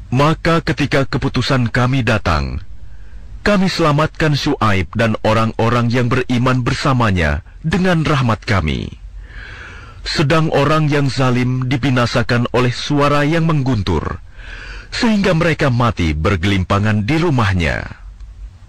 Maka ketika keputusan kami datang, kami selamatkan Syuaib dan orang-orang yang beriman bersamanya dengan rahmat kami. Sedang orang yang zalim dibinasakan oleh suara yang mengguntur, sehingga mereka mati bergelimpangan di rumahnya.